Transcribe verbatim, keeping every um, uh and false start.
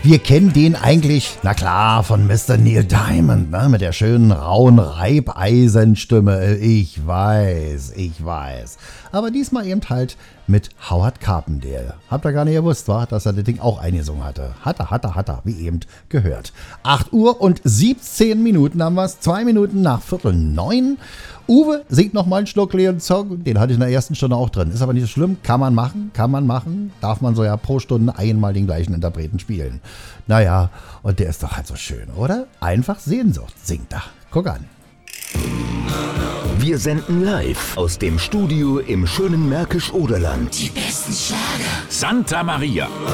Wir kennen den eigentlich, na klar, von Mister Neil Diamond, ne? Mit der schönen, rauen Reibeisenstimme. Ich weiß, ich weiß. Aber diesmal eben halt mit Howard Carpendale. Habt ihr gar nicht gewusst, wa? Dass er das Ding auch eingesungen hatte. Hat er, hat er, hat er, wie eben gehört. acht Uhr und siebzehn Minuten haben wir es. Zwei Minuten nach Viertel neun. Uwe singt noch mal einen Schluck Leon Song. Den hatte ich in der ersten Stunde auch drin. Ist aber nicht so schlimm. Kann man machen, kann man machen. Darf man so ja pro Stunde einmal den gleichen Interpreten spielen. Naja, und der ist doch halt so schön, oder? Einfach Sehnsucht singt er. Guck an. Wir senden live aus dem Studio im schönen Märkisch-Oderland. Die besten Schlager. Santa Maria.